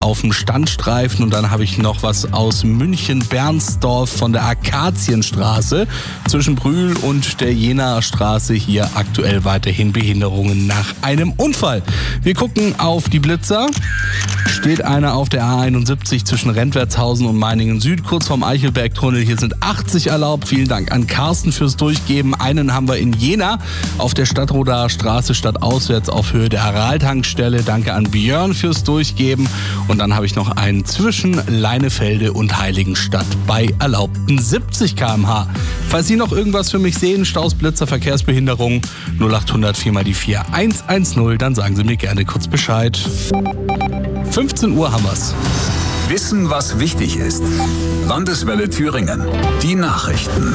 auf dem Standstreifen. Und dann habe ich noch was aus München-Bernsdorf von der Akazienstraße zwischen Brühl und der Jenaer Straße. Hier aktuell weiterhin Behinderungen nach einem Unfall. Wir gucken auf die Blitzer. Steht einer auf der A71 zwischen Rentwertshausen und Meiningen Süd, kurz vorm Eichelbergtunnel. Hier sind 80 erlaubt. Vielen Dank an Carsten fürs Durchgeben. Einen haben wir in Jena auf der Stadtrodaer Straße stadtauswärts auf Höhe der Aral-Tankstelle. Danke an Björn fürs Durchgeben. Und dann habe ich noch einen zwischen Leinefelde und Heiligenstadt bei erlaubten 70 km/h. Falls Sie noch irgendwas für mich sehen, Staus, Blitzer, Verkehrsbehinderung, 0800 4x4 110, dann sagen Sie mir gerne kurz Bescheid. 15 Uhr haben wir's. Wissen, was wichtig ist. Landeswelle Thüringen. Die Nachrichten.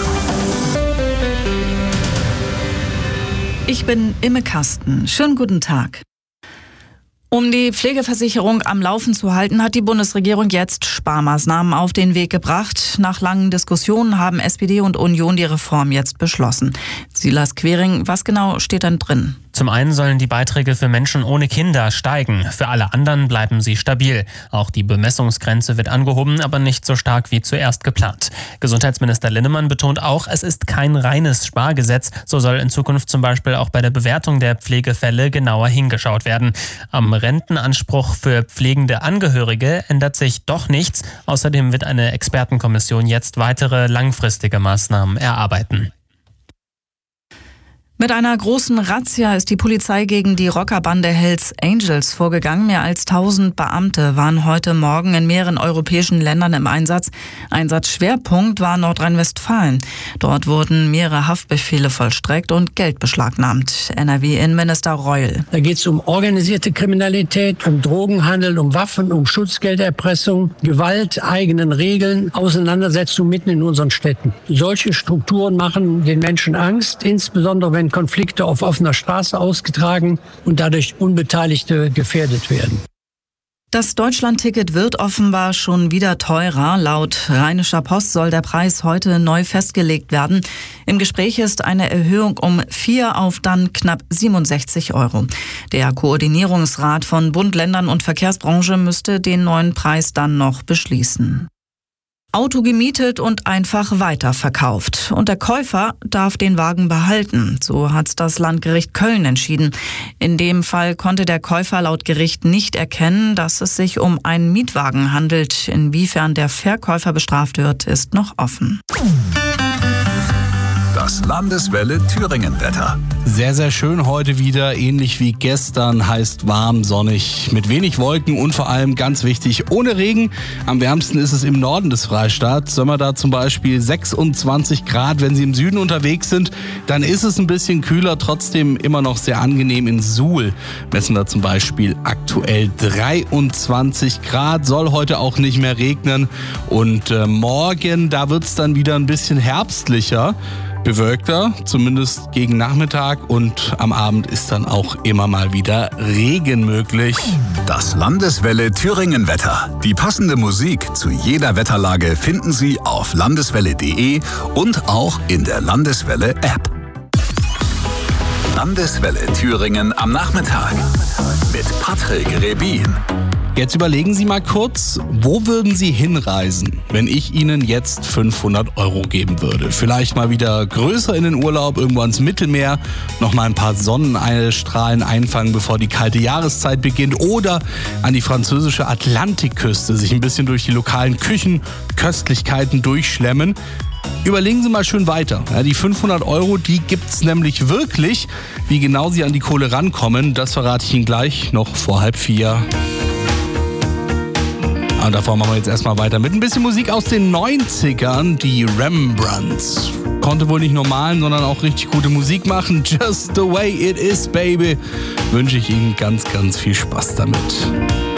Ich bin Imme Kasten. Schönen guten Tag. Um die Pflegeversicherung am Laufen zu halten, hat die Bundesregierung jetzt Sparmaßnahmen auf den Weg gebracht. Nach langen Diskussionen haben SPD und Union die Reform jetzt beschlossen. Silas Quering, was genau steht dann drin? Zum einen sollen die Beiträge für Menschen ohne Kinder steigen. Für alle anderen bleiben sie stabil. Auch die Bemessungsgrenze wird angehoben, aber nicht so stark wie zuerst geplant. Gesundheitsminister Linnemann betont auch, es ist kein reines Spargesetz. So soll in Zukunft zum Beispiel auch bei der Bewertung der Pflegefälle genauer hingeschaut werden. Am Rentenanspruch für pflegende Angehörige ändert sich doch nichts. Außerdem wird eine Expertenkommission jetzt weitere langfristige Maßnahmen erarbeiten. Mit einer großen Razzia ist die Polizei gegen die Rockerbande Hells Angels vorgegangen. Mehr als 1000 Beamte waren heute Morgen in mehreren europäischen Ländern im Einsatz. Einsatzschwerpunkt war Nordrhein-Westfalen. Dort wurden mehrere Haftbefehle vollstreckt und Geld beschlagnahmt. NRW-Innenminister Reul. Da geht es um organisierte Kriminalität, um Drogenhandel, um Waffen, um Schutzgelderpressung, Gewalt, eigenen Regeln, Auseinandersetzungen mitten in unseren Städten. Solche Strukturen machen den Menschen Angst, insbesondere wenn Konflikte auf offener Straße ausgetragen und dadurch Unbeteiligte gefährdet werden. Das Deutschland-Ticket wird offenbar schon wieder teurer. Laut Rheinischer Post soll der Preis heute neu festgelegt werden. Im Gespräch ist eine Erhöhung um 4 auf dann knapp 67 €. Der Koordinierungsrat von Bund, Ländern und Verkehrsbranche müsste den neuen Preis dann noch beschließen. Auto gemietet und einfach weiterverkauft. Und der Käufer darf den Wagen behalten. So hat das Landgericht Köln entschieden. In dem Fall konnte der Käufer laut Gericht nicht erkennen, dass es sich um einen Mietwagen handelt. Inwiefern der Verkäufer bestraft wird, ist noch offen. Das Landeswelle Thüringen-Wetter. Sehr, sehr schön heute wieder, ähnlich wie gestern, heißt warm, sonnig, mit wenig Wolken und vor allem ganz wichtig, ohne Regen. Am wärmsten ist es im Norden des Freistaats. Sommer da zum Beispiel 26 Grad, wenn Sie im Süden unterwegs sind, dann ist es ein bisschen kühler, trotzdem immer noch sehr angenehm. In Suhl messen wir zum Beispiel aktuell 23 Grad, soll heute auch nicht mehr regnen und morgen, da wird es dann wieder ein bisschen herbstlicher. Bewölkter, zumindest gegen Nachmittag, und am Abend ist dann auch immer mal wieder Regen möglich. Das Landeswelle Thüringen-Wetter. Die passende Musik zu jeder Wetterlage finden Sie auf landeswelle.de und auch in der Landeswelle-App. Landeswelle Thüringen am Nachmittag mit Patrick Rebin. Jetzt überlegen Sie mal kurz, wo würden Sie hinreisen, wenn ich Ihnen jetzt 500 € geben würde? Vielleicht mal wieder größer in den Urlaub, irgendwo ans Mittelmeer, noch mal ein paar Sonnenstrahlen einfangen, bevor die kalte Jahreszeit beginnt, oder an die französische Atlantikküste, sich ein bisschen durch die lokalen Küchen, Köstlichkeiten durchschlemmen. Überlegen Sie mal schön weiter. Ja, die 500 €, die gibt's nämlich wirklich. Wie genau Sie an die Kohle rankommen, das verrate ich Ihnen gleich noch vor 3:30. Und davor machen wir jetzt erstmal weiter mit ein bisschen Musik aus den 90ern, die Rembrandts. Konnte wohl nicht nur malen, sondern auch richtig gute Musik machen. Just the way it is, baby. Wünsche ich Ihnen ganz, ganz viel Spaß damit.